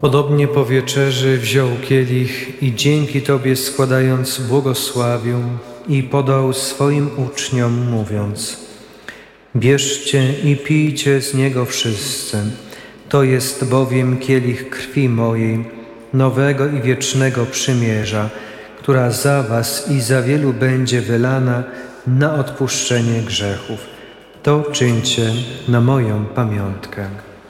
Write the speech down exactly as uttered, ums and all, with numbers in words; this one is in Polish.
Podobnie po wieczerzy wziął kielich i dzięki Tobie składając błogosławił i podał swoim uczniom, mówiąc: bierzcie i pijcie z niego wszyscy. To jest bowiem kielich krwi mojej, nowego i wiecznego przymierza, która za was i za wielu będzie wylana na odpuszczenie grzechów. To czyńcie na moją pamiątkę.